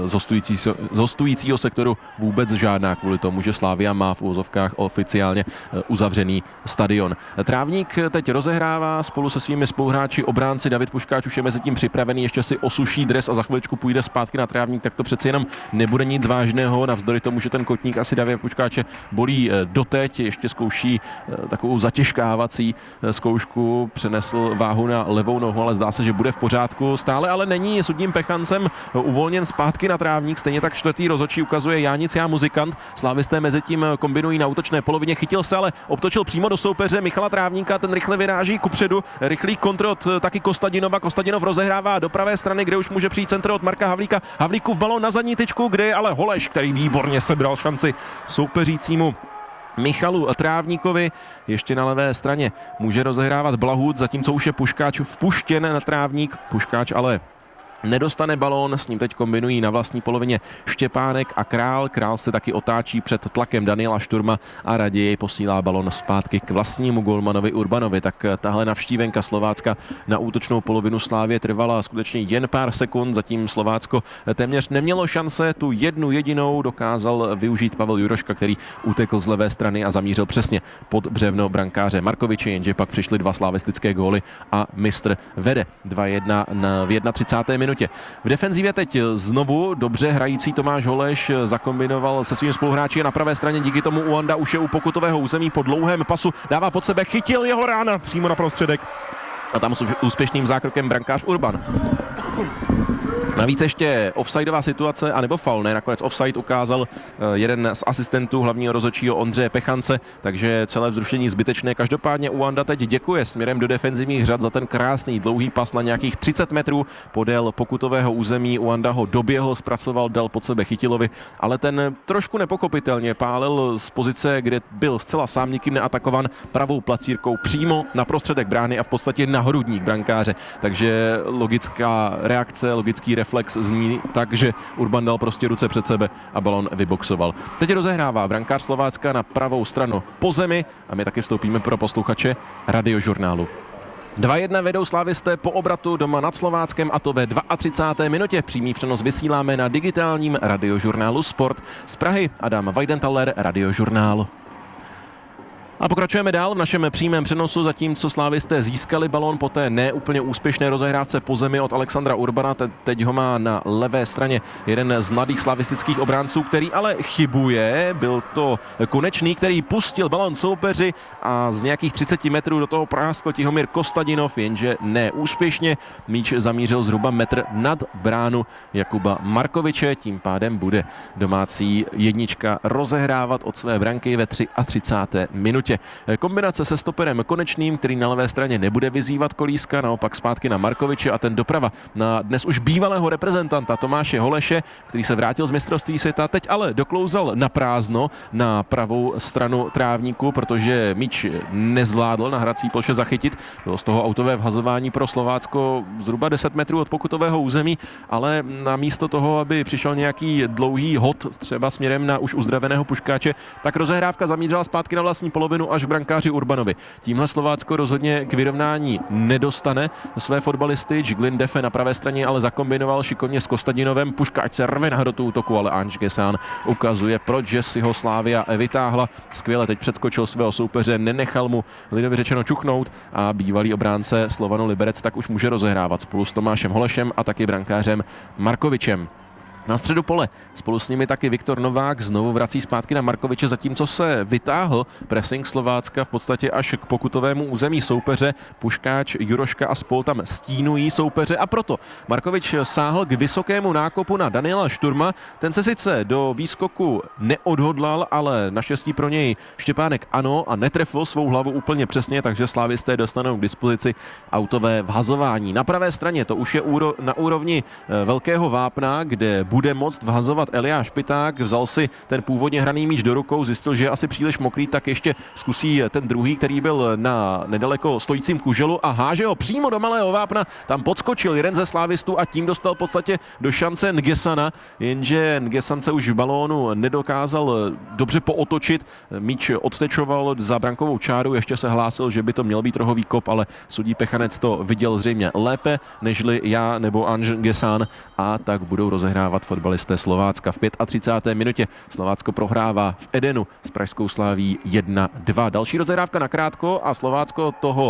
z hostujícího sektoru, vůbec žádná, kvůli tomu, že Slavia má v úvozovkách oficiálně uzavřený stadion. Trávník teď rozehrává spolu se svými spoluhráči obránci. David Puškáč už je mezi tím připravený, ještě si osuší dres a za chviličku půjde zpátky na trávník, tak to přeci jenom nebude nic vážného, navzdory tomu, že ten kotník asi Davida Puškáče bolí doteď, ještě zkouší takovou zatěžkávací zkoušku, přenesl váhu na levou nohu, ale zdá se, že bude v pořádku. Stále ale není sudním Pechancem uvolněn zpátky na trávník, stejně tak čtvrtý rozhodčí ukazuje já nic, já muzikant. Slávisté mezi tím kombinují na útočné polovině, chytil se, ale obtočil přímo do soupeře Michala Trávníka, ten rychle vyráží kupředu, rychlý kontr od taky Kostadinova. Kostadinov rozehrává do pravé strany, kde už může přijít centr od Marka Havlíka. Havlíkův balón na zadní tyčku, kde je ale Holeš, který výborně sebral šanci soupeřícímu Michalu Trávníkovi. Ještě na levé straně může rozehrávat Blahut, zatímco už je Puškáč vpuštěn na trávník. Puškáč ale nedostane balón, s ním teď kombinují na vlastní polovině Štěpánek a Král. Král se taky otáčí před tlakem Daniela Šturma a raději posílá balón zpátky k vlastnímu golmanovi Urbanovi. Tak tahle navštívenka Slovácka na útočnou polovinu Slávie trvala skutečně jen pár sekund, zatím Slovácko téměř nemělo šance, tu jednu jedinou dokázal využít Pavel Juroška, který utekl z levé strany a zamířil přesně pod břevno brankáře Markoviče, jenže pak přišly 2 slavistické góly a mistr vede 2-1 v 31. minutě. V defenzivě teď znovu dobře hrající Tomáš Holeš zakombinoval se svým spoluhráči na pravé straně, díky tomu Uanda už je u pokutového území, po dlouhém pasu dává pod sebe, chytil jeho rána přímo na prostředek a tam s úspěšným zákrokem brankář Urban. Navíc ještě offsideová situace, anebo faul, ne, nakonec offside ukázal jeden z asistentů hlavního rozhodčího Ondřeje Pechance, takže celé vzrušení zbytečné. Každopádně Uanda teď děkuje směrem do defenzivních řad za ten krásný dlouhý pas na nějakých 30 metrů podél pokutového území. Uanda ho doběhl, zpracoval, dal pod sebe Chytilovi, ale ten trošku nepochopitelně pálil z pozice, kde byl zcela sám, nikým neatakovan, pravou placírkou přímo na prostředek brány a v podstatě na hrudník brankáře. Takže logická reakce, logický reflex zní tak, že Urban dal prostě ruce před sebe a balon vyboxoval. Teď rozehrává brankář Slovácka na pravou stranu po zemi a my taky vstoupíme pro posluchače Radiožurnálu. 2-1 vedou slávisté po obratu doma nad Slováckem, a to ve 32. minutě. Přímý přenos vysíláme na digitálním Radiožurnálu Sport. Z Prahy Adam Weidenthaler, Radiožurnál. A pokračujeme dál v našem přímém přenosu, zatímco slávisté získali balón po té neúplně úspěšné rozehrávce po zemi od Alexandra Urbana. Teď ho má na levé straně jeden z mladých slavistických obránců, který ale chybuje. Byl to Konečný, který pustil balón soupeři a z nějakých 30 metrů do toho práskl Tihomír Kostadinov, jenže neúspěšně. Míč zamířil zhruba metr nad bránu Jakuba Markoviče, tím pádem bude domácí jednička rozehrávat od své branky ve 33. minutě. minutě. Kombinace se stoperem Konečným, který na levé straně nebude vyzývat Kolíska, naopak zpátky na Markoviče a ten doprava na dnes už bývalého reprezentanta Tomáše Holeše, který se vrátil z mistrovství světa, teď ale doklouzal na prázdno na pravou stranu trávníku, protože míč nezvládl na hrací ploše zachytit. Bylo z toho autové vhazování pro Slovácko zhruba 10 metrů od pokutového území, ale namísto toho, aby přišel nějaký dlouhý hod třeba směrem na už uzdraveného Puškáče, tak rozehrávka zamířila zpátky na vlastní polovinu až k brankáři Urbanovi. Tímhle Slovácko rozhodně k vyrovnání nedostane své fotbalisty. Jiglin Defe na pravé straně ale zakombinoval šikovně s Kostadinovem. Puškáč se rve na hrotu útoku, ale Ange Gesán ukazuje, proč si ho Slavia vytáhla. Skvěle teď předskočil svého soupeře, nenechal mu lidově řečeno čuchnout a bývalý obránce Slovanu Liberec tak už může rozehrávat spolu s Tomášem Holešem a taky brankářem Markovičem. Na středu pole spolu s nimi taky Viktor Novák znovu vrací zpátky na Markoviče, zatímco se vytáhl pressing Slovácka v podstatě až k pokutovému území soupeře. Puškáč, Juroška a spol tam stínují soupeře a proto Markovič sáhl k vysokému nákopu na Daniela Šturma. Ten se sice do výskoku neodhodlal, ale naštěstí pro něj Štěpánek ano a netrefil svou hlavu úplně přesně, takže slávisté dostanou k dispozici autové vhazování. Na pravé straně to už je na úrovni Velkého Vápna, kde bude moct vhazovat Eliáš Piták, vzal si ten původně hraný míč do rukou, zjistil, že je asi příliš mokrý, tak ještě zkusí ten druhý, který byl na nedaleko stojícím kuželu a háže ho přímo do Malého Vápna, tam podskočil jeden ze slávistů a tím dostal v podstatě do šance Ngesana, jenže Ngesan se už v balónu nedokázal dobře pootočit, míč odtečoval za brankovou čáru, ještě se hlásil, že by to měl být rohový kop, ale sudí Pechanec to viděl zřejmě lépe, nežli já nebo Ange Ngesan a tak budou rozehrávat fotbalisté Slovácka. V 35. minutě Slovácko prohrává v Edenu s pražskou Slaví 1-2. Další rozehrávka nakrátko a Slovácko toho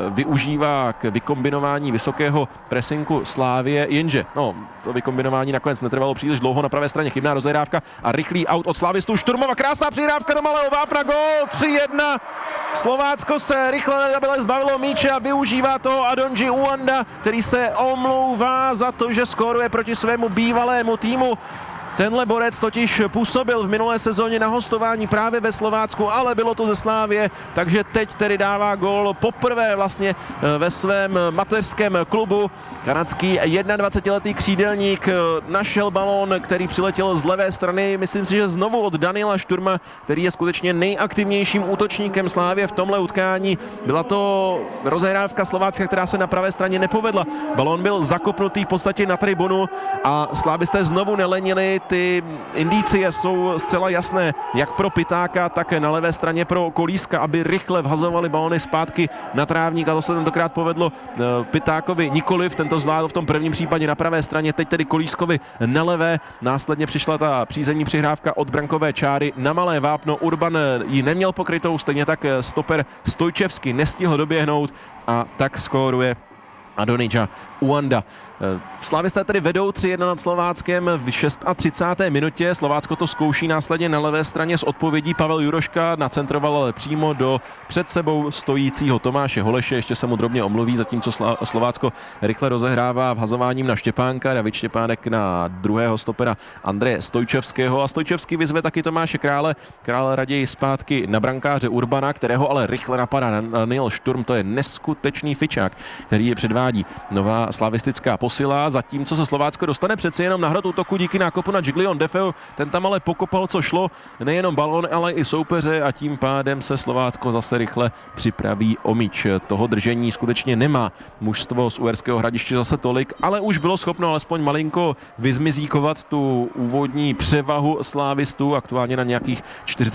využívá k vykombinování vysokého presinku Slávie, jenže to vykombinování nakonec netrvalo příliš dlouho, na pravé straně chybná rozehrávka a rychlý aut od slávistů Šturmova, krásná přihrávka do Malého Vápna, gól 3-1. Slovácko se rychle zbavilo míče a využívá toho Adonji Uanda, který se omlouvá za to, že skóruje proti svému bývalému týmu. Tenhle borec totiž působil v minulé sezóně na hostování právě ve Slovácku, ale bylo to ze Slávie, takže teď tedy dává gól poprvé vlastně ve svém mateřském klubu. Kanadský 21letý křídelník našel balón, který přiletěl z levé strany, myslím si, že znovu od Daniela Šturma, který je skutečně nejaktivnějším útočníkem Slávie v tomhle utkání. Byla to rozehrávka Slovácka, která se na pravé straně nepovedla. Balón byl zakopnutý v podstatě na tribunu a slávisté znovu nelenili. Ty indicie jsou zcela jasné, jak pro Pitáka, tak na levé straně pro Kolíska, aby rychle vhazovali balony zpátky na trávník a to se tentokrát povedlo Pitákovi nikoliv, tento zvládl v tom prvním případě na pravé straně, teď tedy Kolískovi na levé, následně přišla ta přízemní přihrávka od brankové čáry na Malé Vápno, Urban ji neměl pokrytou, stejně tak stoper Stojčevsky nestihl doběhnout a tak skóruje Adonija Uanda. Slávisté tedy vedou 3-1 nad Slováckem v 36. minutě. Slovácko to zkouší následně na levé straně s odpovědí. Pavel Juroška nacentroval ale přímo do před sebou stojícího Tomáše Holeše. Ještě se mu drobně omluví, zatímco Slovácko rychle rozehrává vhazováním na Štěpánka. David Štěpánek na druhého stopera Andreje Stojčevského a Stojčevský vyzve taky Tomáše Krále. Krále raději zpátky na brankáře Urbana, kterého ale rychle napadá Daniel Šturm. To je neskutečný fičák, který je předvádí nová slavistická posila, zatímco se Slovácko dostane přeci jenom na hrad útoku díky nákopu na Jiglion Defeu. Ten tam ale pokopal, co šlo, nejenom balon, ale i soupeře a tím pádem se Slovácko zase rychle připraví o míč. Toho držení skutečně nemá mužstvo z Uherského Hradiště zase tolik, ale už bylo schopno alespoň malinko vyzmizíkovat tu úvodní převahu slávistů. Aktuálně na nějakých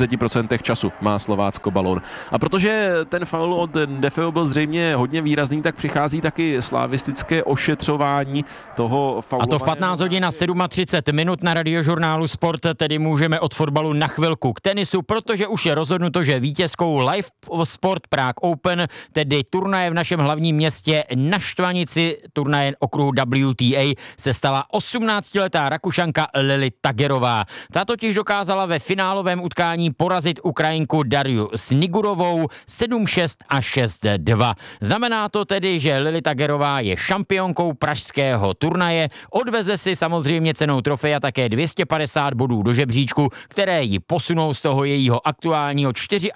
40% času má Slovácko balon. A protože ten faul od Defeu byl zřejmě hodně výrazný, tak přichází taky slavistické ošetřování toho faulovaného. A to v 15 hodin a 37 minut na Radiožurnálu Sport, tedy můžeme od fotbalu na chvilku k tenisu, protože už je rozhodnuto, že vítězkou Live Sport Prague Open, tedy turnaje v našem hlavním městě na Štvanici, turnaje okruhu WTA, se stala 18letá Rakušanka Lili Tagerová. Ta totiž dokázala ve finálovém utkání porazit Ukrajinku Dariu Snigurovou 7-6 a 6-2. Znamená to tedy, že Lili Tagerová Bergerová je šampionkou pražského turnaje, odveze si samozřejmě cenou trofej a také 250 bodů do žebříčku, které ji posunou z toho jejího aktuálního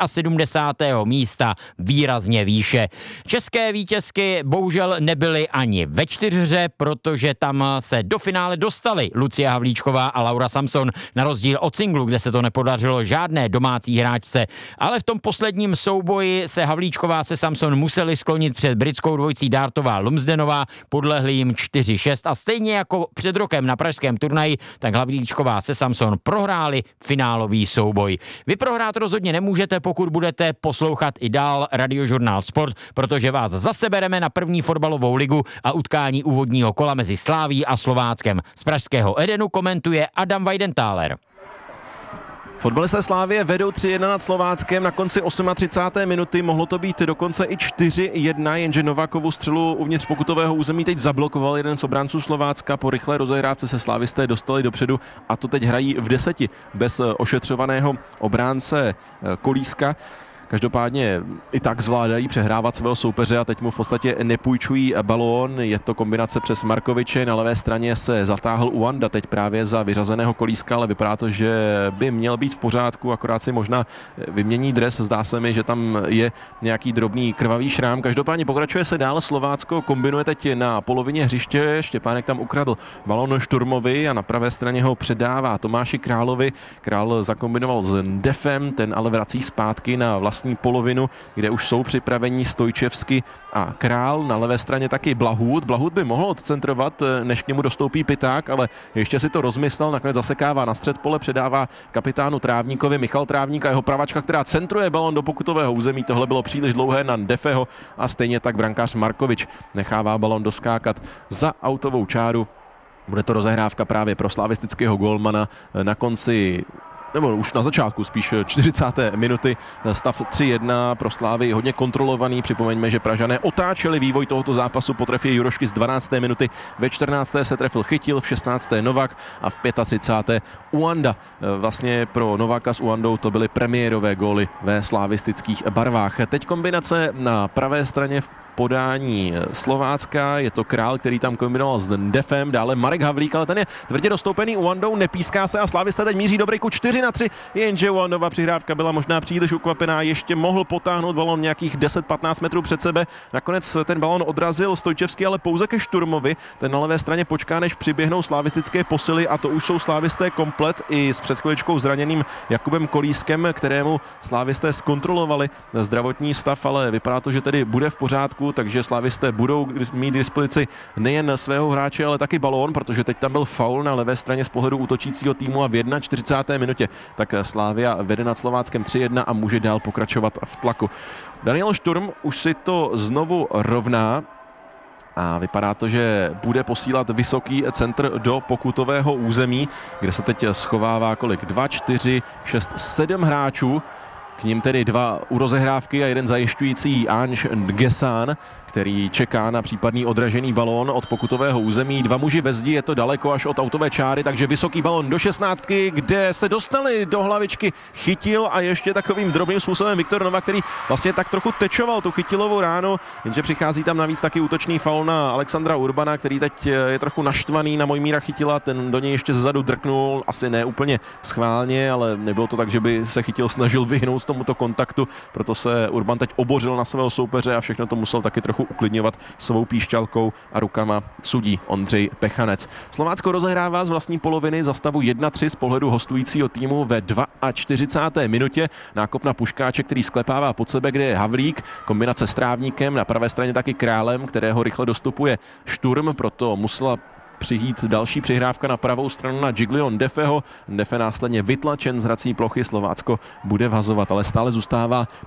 74. místa výrazně výše. České vítězky bohužel nebyly ani ve čtyřhře, protože tam se do finále dostali Lucie Havlíčková a Laura Samson, na rozdíl od singlu, kde se to nepodařilo žádné domácí hráčce. Ale v tom posledním souboji se Havlíčková se Samson museli sklonit před britskou dvojicí Dartová Lumsdenová, podlehli jim 4-6 a stejně jako před rokem na pražském turnaji, tak Havlíčková se Samson prohráli finálový souboj. Vy prohrát rozhodně nemůžete, pokud budete poslouchat i dál Radiožurnál Sport, protože vás zase bereme na první fotbalovou ligu a utkání úvodního kola mezi Sláví a Slováckem. Z pražského Edenu komentuje Adam Weidenthaler. Fotbalisté Slávie vedou 3-1 nad Slováckem na konci 38. minuty, mohlo to být dokonce i 4-1, jenže Novákovu střelu uvnitř pokutového území teď zablokoval jeden z obránců Slovácka. Po rychlé rozehrávce se slávisté dostali dopředu a to teď hrají v 10 bez ošetřovaného obránce Kolíska. Každopádně i tak zvládají přehrávat svého soupeře a teď mu v podstatě nepůjčují balón. Je to kombinace přes Markoviče, na levé straně se zatáhl Uanda teď právě za vyřazeného Kolíska, ale vypadá to, že by měl být v pořádku, akorát si možná vymění dres. Zdá se mi, že tam je nějaký drobný krvavý šrám. Každopádně pokračuje se dál, Slovácko kombinuje teď na polovině hřiště, Štěpánek tam ukradl balón Šturmovi a na pravé straně ho předává Tomáši Královi. Král zakombinoval s Defem, ten ale vrací zpátky na vlastní polovinu, kde už jsou připraveni Stojčevsky a Král. Na levé straně taky Blahut. Blahut by mohl odcentrovat, než k němu dostoupí Piták, ale ještě si to rozmyslel, nakonec zasekává na střed pole, předává kapitánu Trávníkovi. Michal Trávník a jeho pravačka, která centruje balon do pokutového území. Tohle bylo příliš dlouhé na Defeho a stejně tak brankář Markovič nechává balon doskákat za autovou čáru. Bude to rozehrávka právě pro slavistického gólmana na konci, nebo už na začátku spíš 40. minuty, stav 3-1 pro Slávy, hodně kontrolovaný. Připomeňme, že Pražané otáčeli vývoj tohoto zápasu po trefě Jurošky z 12. minuty. Ve 14. se trefil Chytil, v 16. Novak a v 35. Uanda. Vlastně pro Novaka s Uandou to byly premiérové góly ve slavistických barvách. Teď kombinace na pravé straně v podání Slovácka, je to Král, který tam kombinoval s Defem, dále Marek Havlík, ale ten je tvrdě dostoupený Uandou, nepíská se a Slávisté teď míří do breaku 4-3, jenže Uandova přihrávka byla možná příliš ukvapená, ještě mohl potáhnout balon nějakých 10-15 metrů před sebe, nakonec ten balon odrazil Stojčevský, ale pouze ke Šturmovi, ten na levé straně počká, než přiběhnou slavistické posily a to už jsou Slávisté komplet i s před chviličkou zraněným Jakubem Kolískem, kterému Slávisté zkontrolovali zdravotní stav, ale vypadá to, že tedy bude v pořádku, takže Slávisté budou mít k dispozici nejen svého hráče, ale taky balón, protože teď tam byl faul na levé straně z pohledu útočícího týmu a v 41. minutě tak Slavia vede nad Slováckem 3-1 a může dál pokračovat v tlaku. Daniel Šturm už si to znovu rovná a vypadá to, že bude posílat vysoký centr do pokutového území, kde se teď schovává kolik? 2, 4, 6, 7 hráčů. K ním tedy 2 u rozehrávky a jeden zajišťující Ange Gesán, který čeká na případný odražený balón od pokutového území. 2 muži ve zdi, je to daleko až od autové čáry, takže vysoký balón do 16, kde se dostali do hlavičky Chytil a ještě takovým drobným způsobem Viktor Novak, který vlastně tak trochu tečoval tu Chytilovou ránu, jenže přichází tam navíc taky útočný faul na Alexandra Urbana, který teď je trochu naštvaný na Mojmíra Chytila, ten do něj ještě zezadu drknul, asi ne úplně schválně, ale nebylo to tak, že by se Chytil snažil vyhnout tomuto kontaktu, proto se Urban teď obořil na svého soupeře a všechno to musel taky trochu uklidňovat svou píšťalkou a rukama sudí Ondřej Pechanec. Slovácko rozehrává z vlastní poloviny za stavu 1-3 z pohledu hostujícího týmu ve 42. minutě. Nákop na Puškáče, který sklepává pod sebe, kde je Havlík, kombinace s Trávníkem, na pravé straně taky Králem, kterého rychle dostupuje Šturm, proto musela přijít další přihrávka na pravou stranu na Giglion Defeho. Defe následně vytlačen z hrací plochy, Slovácko bude vhazovat, ale stále zůstává